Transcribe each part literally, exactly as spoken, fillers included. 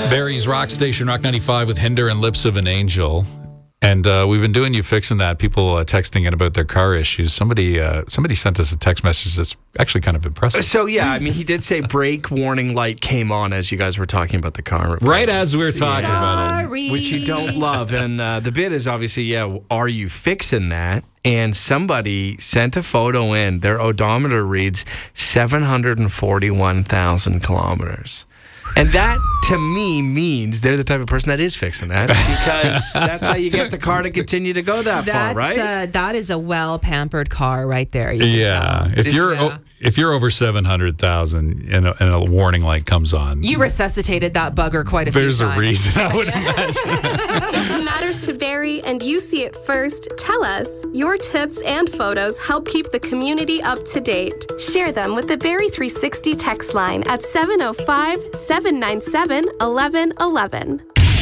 Barry's Rock Station, Rock ninety-five with Hinder and Lips of an Angel. And uh, we've been doing you fixing that. People uh, texting in about their car issues. Somebody uh, somebody sent us a text message that's actually kind of impressive. So, yeah, I mean, he did say brake warning light came on as you guys were talking about the car. Right as we were talking yeah. about it. Which you don't love. And uh, the bit is obviously, yeah, are you fixing that? And somebody sent a photo in. Their odometer reads seven hundred forty-one thousand kilometers. And that, to me, means they're the type of person that is fixing that, because that's how you get the car to continue to go that That's, far, right? Uh, that is a well-pampered car right there. You can Yeah. tell. If It's- you're yeah. o- if you're over seven hundred thousand and, a- and a warning light comes on, You resuscitated that bugger quite a few there's times. a reason, I would imagine. If it matters to Barry and you see it first, tell us. Your tips and photos help keep the community up to date. Share them with the Barry three sixty text line at seven oh five, seven nine seven, one one one one.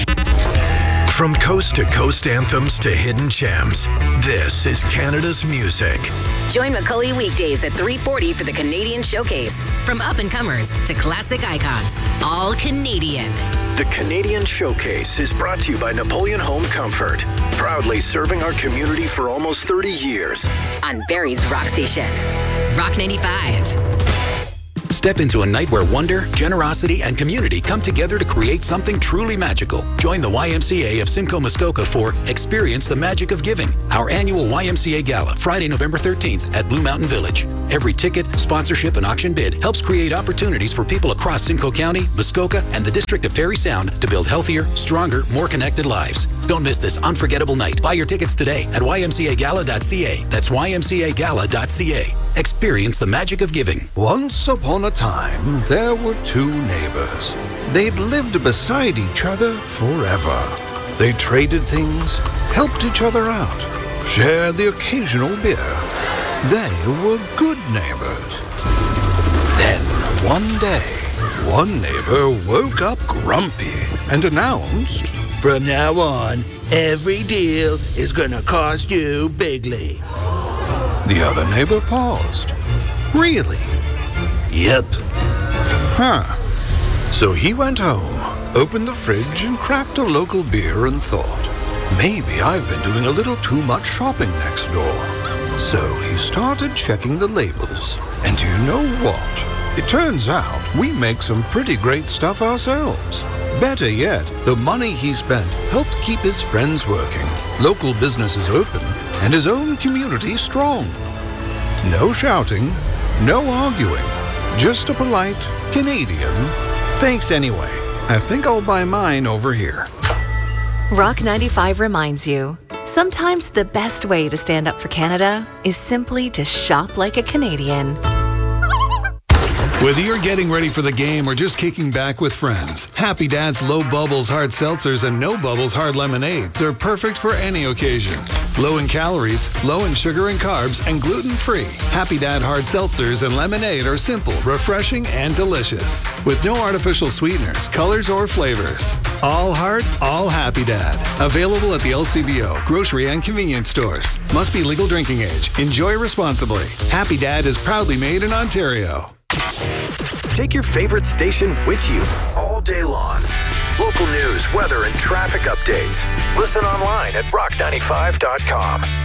From coast to coast anthems to hidden gems, this is Canada's music. Join Macaulay weekdays at three forty for the Canadian Showcase. From up-and-comers to classic icons, all Canadian. The Canadian Showcase is brought to you by Napoleon Home Comfort, proudly serving our community for almost thirty years. On Barry's Rock Station. Rock ninety-five. Step into a night where wonder, generosity, and community come together to create something truly magical. Join the Y M C A of Simcoe Muskoka for Experience the Magic of Giving, our annual Y M C A Gala, Friday, November thirteenth at Blue Mountain Village. Every ticket, sponsorship, and auction bid helps create opportunities for people across Simcoe County, Muskoka, and the District of Parry Sound to build healthier, stronger, more connected lives. Don't miss this unforgettable night. Buy your tickets today at y m c a gala dot c a. That's y m c a gala dot c a. Experience the magic of giving. Once upon a time, there were two neighbors. They'd lived beside each other forever. They traded things, helped each other out, shared the occasional beer. They were good neighbors. Then, one day, one neighbor woke up grumpy and announced, "From now on, every deal is gonna cost you bigly." The other neighbor paused. Really? Yep. Huh. So he went home, opened the fridge, and cracked a local beer and thought, maybe I've been doing a little too much shopping next door. So he started checking the labels. And do you know what? It turns out we make some pretty great stuff ourselves. Better yet, the money he spent helped keep his friends working, local businesses open, and his own community strong. No shouting, no arguing, just a polite Canadian, "Thanks anyway. I think I'll buy mine over here." Rock ninety-five reminds you, sometimes the best way to stand up for Canada is simply to shop like a Canadian. Whether you're getting ready for the game or just kicking back with friends, Happy Dad's Low Bubbles Hard Seltzers and No Bubbles Hard Lemonades are perfect for any occasion. Low in calories, low in sugar and carbs, and gluten-free. Happy Dad Hard Seltzers and Lemonade are simple, refreshing, and delicious. With no artificial sweeteners, colors, or flavors. All heart, all Happy Dad. Available at the L C B O, grocery, and convenience stores. Must be legal drinking age. Enjoy responsibly. Happy Dad is proudly made in Ontario. Take your favorite station with you all day long. Local news, weather, and traffic updates. Listen online at rock ninety-five dot com.